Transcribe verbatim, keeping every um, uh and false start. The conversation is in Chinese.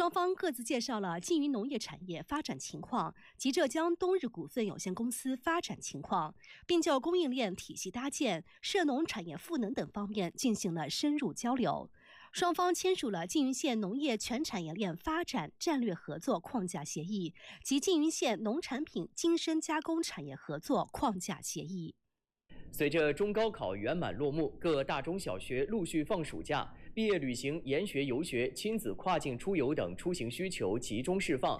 双方各自介绍了缙云农业产业发展情况及浙江冬日股份有限公司发展情况，并就供应链体系搭建、涉农产业赋能等方面进行了深入交流。双方签署了缙云县农业全产业链发展战略合作框架协议及缙云县农产品精深加工产业合作框架协议。 随着中高考圆满落幕，各大中小学陆续放暑假，毕业旅行、研学游学、亲子跨境出游等出行需求集中释放，